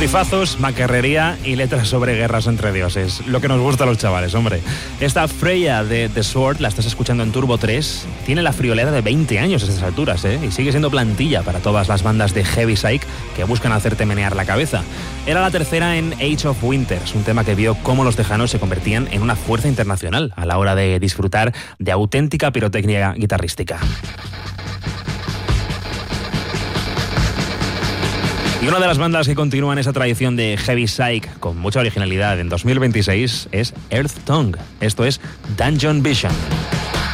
Rifazos, macarrería y letras sobre guerras entre dioses. Lo que nos gusta a los chavales, hombre. Esta Freya de The Sword, la estás escuchando en Turbo 3, tiene la friolera de 20 años a estas alturas, ¿eh? Y sigue siendo plantilla para todas las bandas de heavy psych que buscan hacerte menear la cabeza. Era la tercera en Age of Winters, un tema que vio cómo los tejanos se convertían en una fuerza internacional a la hora de disfrutar de auténtica pirotecnia guitarrística. Y una de las bandas que continúan esa tradición de heavy psych con mucha originalidad en 2026 es Earth Tongue. Esto es Dungeon Vision.